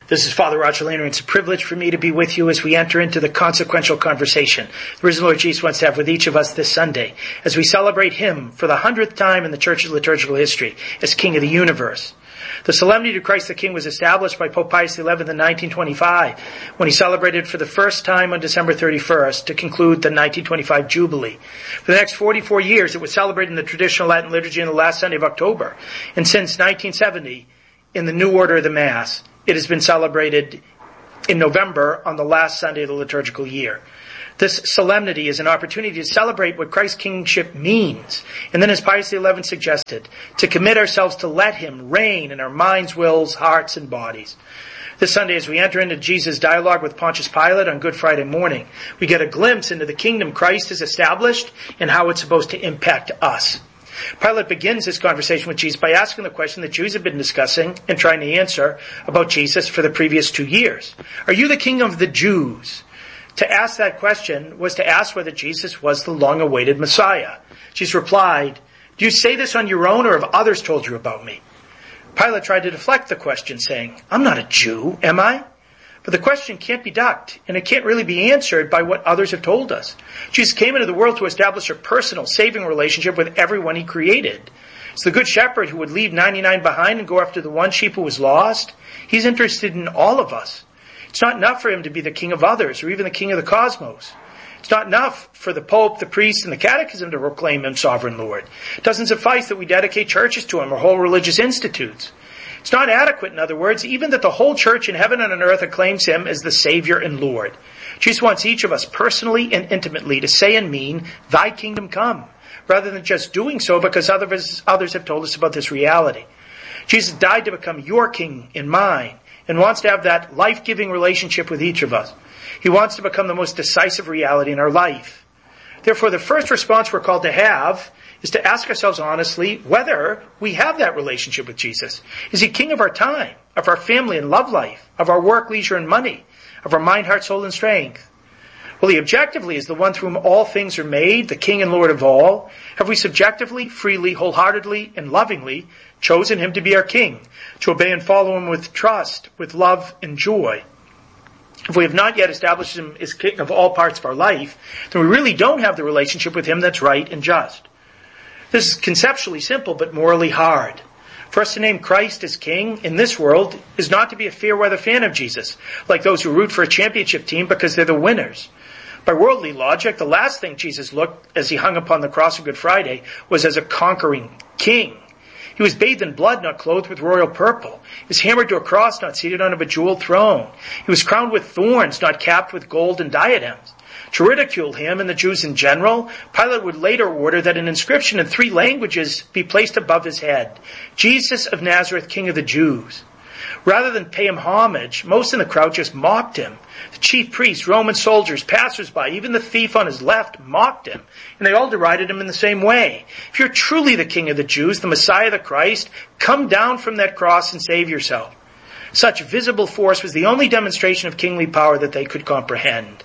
Speaker 16: This is Father Roger Lehner, and it's a privilege for me to be with you as we enter into the consequential conversation the risen Lord Jesus wants to have with each of us this Sunday, as we celebrate Him for the hundredth time in the Church's liturgical history as King of the universe. The solemnity to Christ the King was established by Pope Pius the eleventh in nineteen twenty-five, when he celebrated for the first time on December thirty-first to conclude the nineteen twenty-five Jubilee. For the next forty-four years, it was celebrated in the traditional Latin liturgy on the last Sunday of October, and since nineteen seventy, in the new order of the Mass, it has been celebrated in November on the last Sunday of the liturgical year. This solemnity is an opportunity to celebrate what Christ's kingship means, and then, as Pius the eleventh suggested, to commit ourselves to let Him reign in our minds, wills, hearts, and bodies. This Sunday, as we enter into Jesus' dialogue with Pontius Pilate on Good Friday morning, we get a glimpse into the kingdom Christ has established and how it's supposed to impact us. Pilate begins his conversation with Jesus by asking the question that Jews have been discussing and trying to answer about Jesus for the previous two years. Are you the king of the Jews? To ask that question was to ask whether Jesus was the long-awaited Messiah. Jesus replied, do you say this on your own, or have others told you about me? Pilate tried to deflect the question, saying, I'm not a Jew, am I? But the question can't be ducked, and it can't really be answered by what others have told us. Jesus came into the world to establish a personal, saving relationship with everyone He created. It's the Good Shepherd who would leave ninety-nine behind and go after the one sheep who was lost. He's interested in all of us. It's not enough for Him to be the king of others, or even the king of the cosmos. It's not enough for the Pope, the priest, and the catechism to proclaim Him sovereign Lord. It doesn't suffice that we dedicate churches to Him or whole religious institutes. It's not adequate, in other words, even that the whole church in heaven and on earth acclaims Him as the Savior and Lord. Jesus wants each of us personally and intimately to say and mean, Thy kingdom come, rather than just doing so because others, others have told us about this reality. Jesus died to become your king and mine, and wants to have that life-giving relationship with each of us. He wants to become the most decisive reality in our life. Therefore, the first response we're called to have is to ask ourselves honestly whether we have that relationship with Jesus. Is He king of our time, of our family and love life, of our work, leisure, and money, of our mind, heart, soul, and strength? Well, He objectively is the one through whom all things are made, the King and Lord of all. Have we subjectively, freely, wholeheartedly, and lovingly chosen Him to be our King, to obey and follow Him with trust, with love, and joy? If we have not yet established Him as King of all parts of our life, then we really don't have the relationship with Him that's right and just. This is conceptually simple, but morally hard. For us to name Christ as King in this world is not to be a fair-weather fan of Jesus, like those who root for a championship team because they're the winners. By worldly logic, the last thing Jesus looked as He hung upon the cross on Good Friday was as a conquering king. He was bathed in blood, not clothed with royal purple. He was hammered to a cross, not seated on a bejeweled throne. He was crowned with thorns, not capped with gold and diadems. To ridicule Him and the Jews in general, Pilate would later order that an inscription in three languages be placed above His head. Jesus of Nazareth, King of the Jews. Rather than pay Him homage, most in the crowd just mocked Him. The chief priests, Roman soldiers, passers-by, even the thief on His left mocked Him. And they all derided Him in the same way. If you're truly the King of the Jews, the Messiah, the Christ, come down from that cross and save yourself. Such visible force was the only demonstration of kingly power that they could comprehend.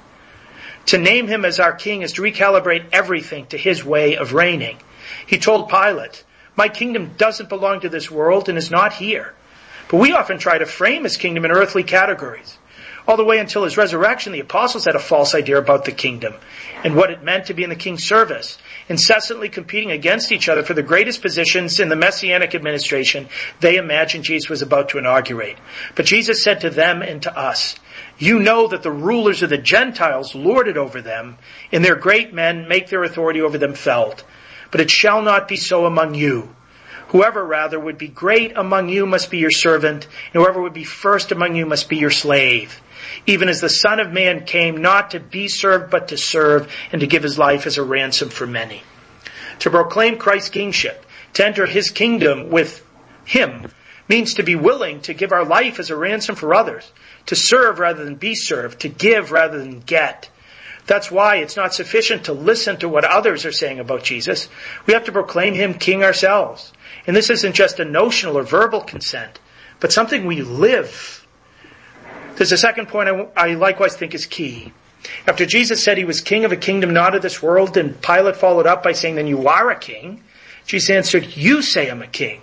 Speaker 16: To name Him as our King is to recalibrate everything to His way of reigning. He told Pilate, my kingdom doesn't belong to this world and is not here. But we often try to frame His kingdom in earthly categories. All the way until His resurrection, the apostles had a false idea about the kingdom and what it meant to be in the king's service, incessantly competing against each other for the greatest positions in the messianic administration they imagined Jesus was about to inaugurate. But Jesus said to them and to us, you know that the rulers of the Gentiles lord it over them, and their great men make their authority over them felt. But it shall not be so among you. Whoever rather would be great among you must be your servant, and whoever would be first among you must be your slave. Even as the Son of Man came not to be served, but to serve, and to give His life as a ransom for many. To proclaim Christ's kingship, to enter His kingdom with Him, means to be willing to give our life as a ransom for others, to serve rather than be served, to give rather than get. That's why it's not sufficient to listen to what others are saying about Jesus. We have to proclaim Him King ourselves. And this isn't just a notional or verbal consent, but something we live. There's a second point I, I likewise think is key. After Jesus said He was king of a kingdom not of this world, and Pilate followed up by saying, then you are a king, Jesus answered, you say I'm a king.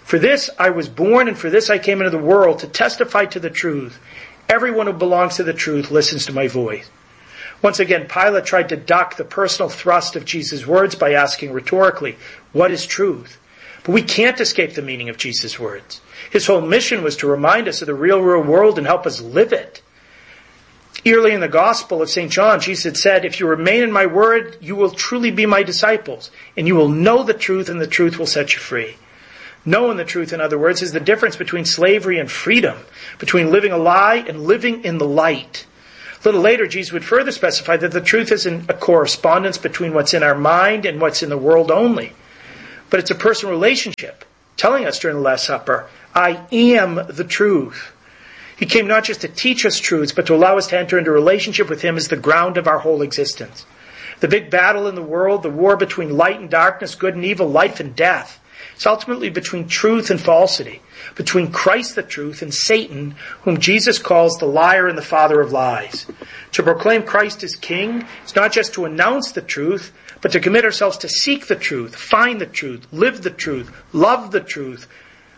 Speaker 16: For this I was born, and for this I came into the world, to testify to the truth. Everyone who belongs to the truth listens to my voice. Once again, Pilate tried to duck the personal thrust of Jesus' words by asking rhetorically, what is truth? But we can't escape the meaning of Jesus' words. His whole mission was to remind us of the real, real world and help us live it. Early in the Gospel of Saint John, Jesus had said, if you remain in my word, you will truly be my disciples, and you will know the truth, and the truth will set you free. Knowing the truth, in other words, is the difference between slavery and freedom, between living a lie and living in the light. A little later, Jesus would further specify that the truth isn't a correspondence between what's in our mind and what's in the world only, but it's a personal relationship, telling us during the Last Supper, I am the truth. He came not just to teach us truths, but to allow us to enter into a relationship with him as the ground of our whole existence. The big battle in the world, the war between light and darkness, good and evil, life and death, it's ultimately between truth and falsity, between Christ the truth and Satan, whom Jesus calls the liar and the father of lies. To proclaim Christ as King is not just to announce the truth, but to commit ourselves to seek the truth, find the truth, live the truth, love the truth,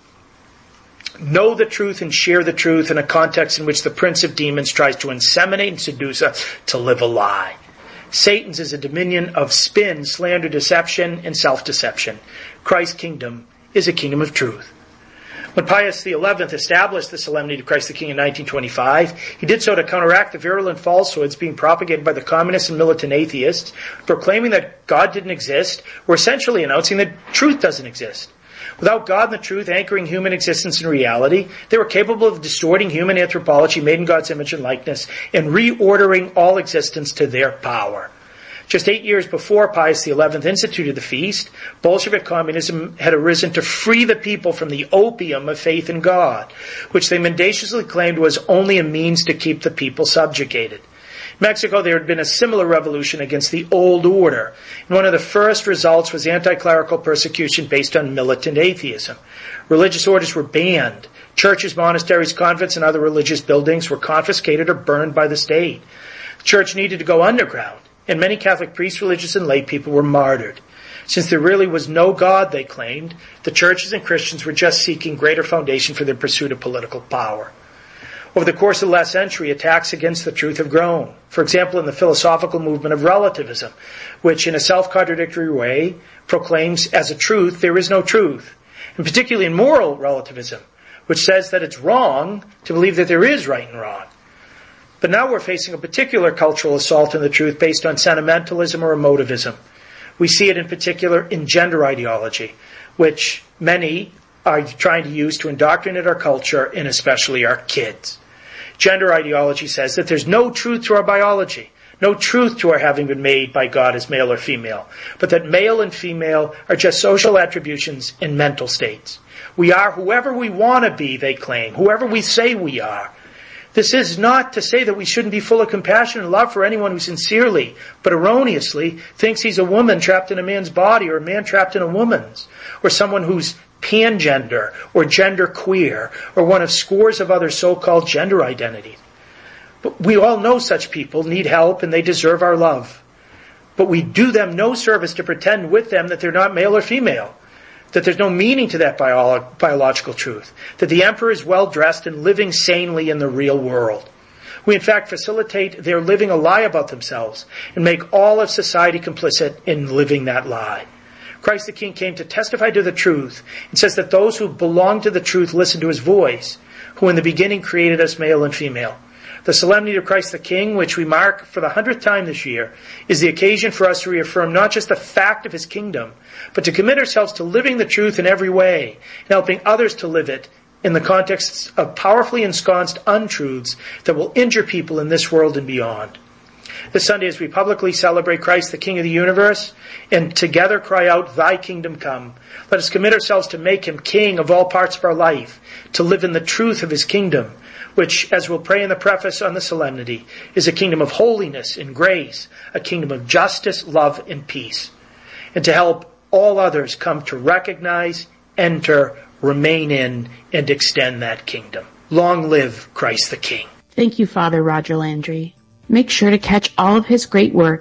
Speaker 16: know the truth and share the truth in a context in which the prince of demons tries to inseminate and seduce us to live a lie. Satan's is a dominion of spin, slander, deception, and self-deception. Christ's kingdom is a kingdom of truth. When Pius the eleventh established the Solemnity of Christ the King in nineteen twenty-five, he did so to counteract the virulent falsehoods being propagated by the communists and militant atheists, proclaiming that God didn't exist, or essentially announcing that truth doesn't exist. Without God and the truth anchoring human existence in reality, they were capable of distorting human anthropology made in God's image and likeness and reordering all existence to their power. Just eight years before Pius the eleventh instituted the feast, Bolshevik communism had arisen to free the people from the opium of faith in God, which they mendaciously claimed was only a means to keep the people subjugated. In Mexico, there had been a similar revolution against the old order, and one of the first results was anti-clerical persecution based on militant atheism. Religious orders were banned. Churches, monasteries, convents, and other religious buildings were confiscated or burned by the state. The church needed to go underground, and many Catholic priests, religious, and lay people were martyred. Since there really was no God, they claimed, the churches and Christians were just seeking greater foundation for their pursuit of political power. Over the course of the last century, attacks against the truth have grown. For example, in the philosophical movement of relativism, which in a self-contradictory way proclaims as a truth there is no truth. And particularly in moral relativism, which says that it's wrong to believe that there is right and wrong. But now we're facing a particular cultural assault on the truth based on sentimentalism or emotivism. We see it in particular in gender ideology, which many are trying to use to indoctrinate our culture and especially our kids. Gender ideology says that there's no truth to our biology, no truth to our having been made by God as male or female, but that male and female are just social attributions and mental states. We are whoever we want to be, they claim, whoever we say we are. This is not to say that we shouldn't be full of compassion and love for anyone who sincerely, but erroneously, thinks he's a woman trapped in a man's body or a man trapped in a woman's, or someone who's pangender or gender queer or one of scores of other so-called gender identities. But we all know such people need help and they deserve our love. But we do them no service to pretend with them that they're not male or female, that there's no meaning to that bio- biological truth, that the emperor is well-dressed and living sanely in the real world. We in fact facilitate their living a lie about themselves and make all of society complicit in living that lie. Christ the King came to testify to the truth and says that those who belong to the truth listen to his voice, who in the beginning created us male and female. The Solemnity of Christ the King, which we mark for the hundredth time this year, is the occasion for us to reaffirm not just the fact of his kingdom, but to commit ourselves to living the truth in every way and helping others to live it in the context of powerfully ensconced untruths that will injure people in this world and beyond. This Sunday, as we publicly celebrate Christ, the King of the universe, and together cry out, Thy kingdom come, let us commit ourselves to make him King of all parts of our life, to live in the truth of his kingdom, which, as we'll pray in the preface on the solemnity, is a kingdom of holiness and grace, a kingdom of justice, love, and peace, and to help all others come to recognize, enter, remain in, and extend that kingdom. Long live Christ the King.
Speaker 17: Thank you, Father Roger Landry. Make sure to catch all of his great work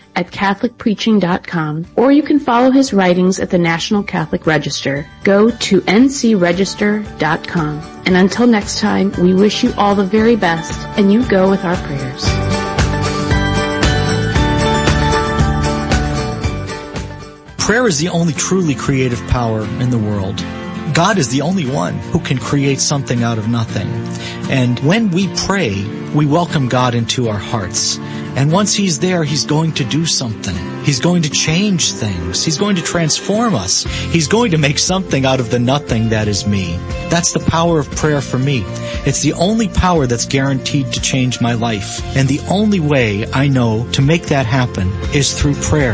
Speaker 17: at catholic preaching dot com, or you can follow his writings at the National Catholic Register. Go to n c register dot com. And until next time, we wish you all the very best, and you go with our prayers.
Speaker 18: Prayer is the only truly creative power in the world. God is the only one who can create something out of nothing. And when we pray, we welcome God into our hearts. And once He's there, He's going to do something. He's going to change things. He's going to transform us. He's going to make something out of the nothing that is me. That's the power of prayer for me. It's the only power that's guaranteed to change my life. And the only way I know to make that happen is through prayer.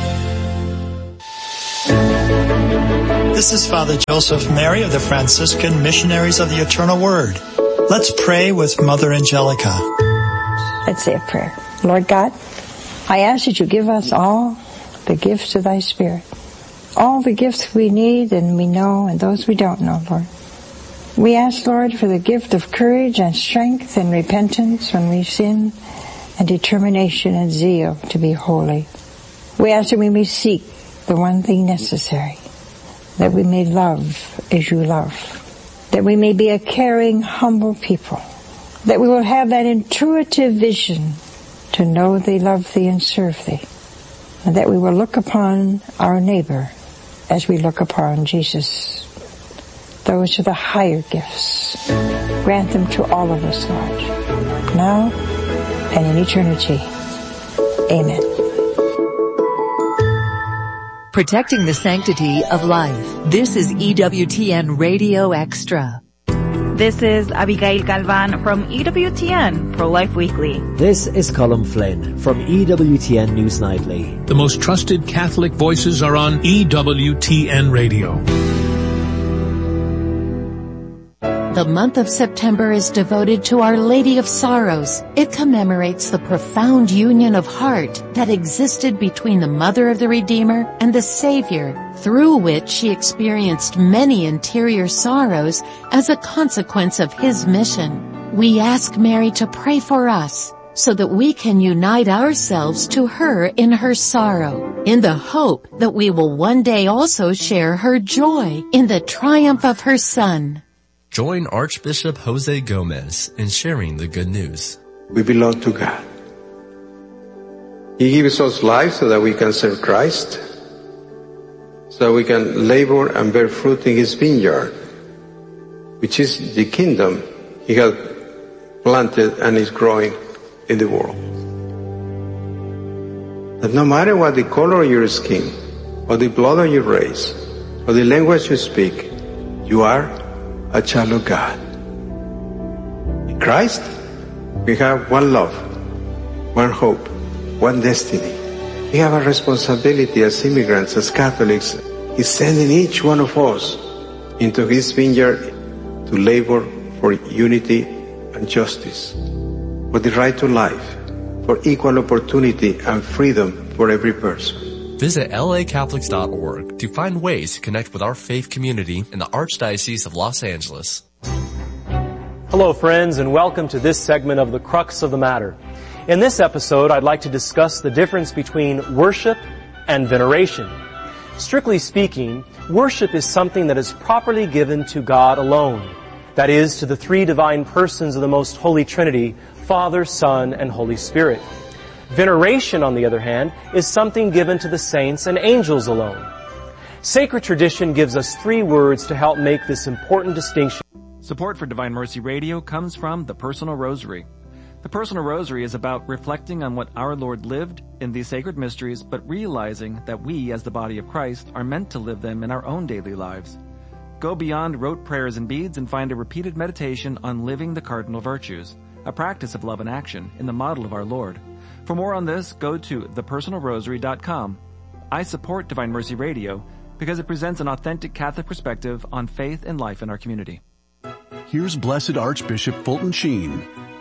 Speaker 19: This is Father Joseph Mary of the Franciscan Missionaries of the Eternal Word. Let's pray with Mother Angelica.
Speaker 20: Let's say a prayer. Lord God, I ask that you give us all the gifts of thy Spirit. All the gifts we need and we know and those we don't know, Lord. We ask, Lord, for the gift of courage and strength and repentance when we sin, and determination and zeal to be holy. We ask that we may seek the one thing necessary, that we may love as you love, that we may be a caring, humble people, that we will have that intuitive vision to know thee, love thee, and serve thee, and that we will look upon our neighbor as we look upon Jesus. Those are the higher gifts. Grant them to all of us, Lord, now and in eternity. Amen.
Speaker 21: Protecting the sanctity of life. This is E W T N Radio Extra.
Speaker 22: This is Abigail Galvan from E W T N Pro-Life Weekly.
Speaker 1: This is Colm Flynn from E W T N News Nightly.
Speaker 4: The most trusted Catholic voices are on E W T N Radio.
Speaker 21: The month of September is devoted to Our Lady of Sorrows. It commemorates the profound union of heart that existed between the Mother of the Redeemer and the Savior, through which she experienced many interior sorrows as a consequence of His mission. We ask Mary to pray for us, so that we can unite ourselves to her in her sorrow, in the hope that we will one day also share her joy in the triumph of her Son.
Speaker 23: Join Archbishop Jose Gomez in sharing the good news.
Speaker 24: We belong to God. He gives us life so that we can serve Christ, so we can labor and bear fruit in His vineyard, which is the kingdom He has planted and is growing in the world. That no matter what the color of your skin, or the blood of your race, or the language you speak, you are a child of God. In Christ, we have one love, one hope, one destiny. We have a responsibility as immigrants, as Catholics. He's sending each one of us into His vineyard to labor for unity and justice, for the right to life, for equal opportunity and freedom for every person.
Speaker 23: Visit L A Catholics dot org to find ways to connect with our faith community in the Archdiocese of Los Angeles.
Speaker 25: Hello friends, and welcome to this segment of The Crux of the Matter. In this episode, I'd like to discuss the difference between worship and veneration. Strictly speaking, worship is something that is properly given to God alone. That is, to the three divine persons of the Most Holy Trinity, Father, Son, and Holy Spirit. Veneration, on the other hand, is something given to the saints and angels alone. Sacred tradition gives us three words to help make this important distinction.
Speaker 26: Support for Divine Mercy Radio comes from the Personal Rosary. The Personal Rosary is about reflecting on what our Lord lived in these sacred mysteries, but realizing that we, as the body of Christ, are meant to live them in our own daily lives. Go beyond rote prayers and beads and find a repeated meditation on living the cardinal virtues, a practice of love and action in the model of our Lord. For more on this, go to the personal rosary dot com. I support Divine Mercy Radio because it presents an authentic Catholic perspective on faith and life in our community.
Speaker 12: Here's Blessed Archbishop Fulton Sheen.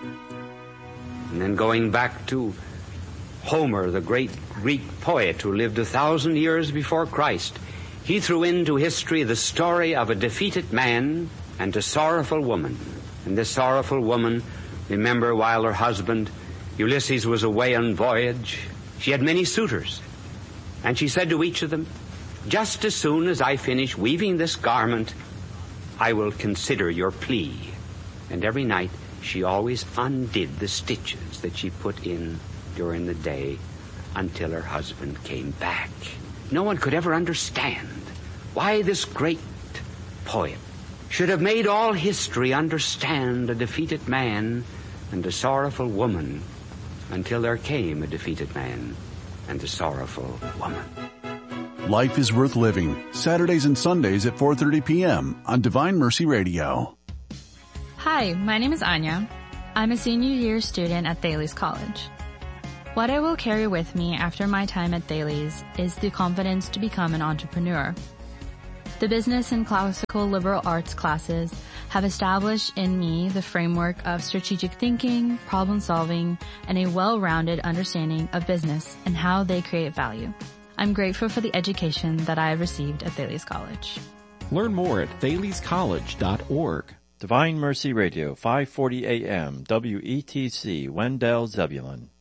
Speaker 10: And then going back to Homer, the great Greek poet who lived a thousand years before Christ, he threw into history the story of a defeated man and a sorrowful woman. And this sorrowful woman, remember, while her husband Ulysses was away on voyage, She had many suitors, and she said to each of them, "Just as soon as I finish weaving this garment, I will consider your plea." And every night she always undid the stitches that she put in during the day until her husband came back. No one could ever understand why this great poet should have made all history understand a defeated man and a sorrowful woman until there came a defeated man and a sorrowful woman.
Speaker 12: Life is Worth Living, Saturdays and Sundays at four thirty p.m. on Divine Mercy Radio.
Speaker 2: Hi, my name is Anya. I'm a senior year student at Thales College. What I will carry with me after my time at Thales is the confidence to become an entrepreneur. The business and classical liberal arts classes have established in me the framework of strategic thinking, problem solving, and a well-rounded understanding of business and how they create value. I'm grateful for the education that I have received at Thales College.
Speaker 3: Learn more at thales college dot org. Divine Mercy Radio, five forty A M, W E T C, Wendell, Zebulon.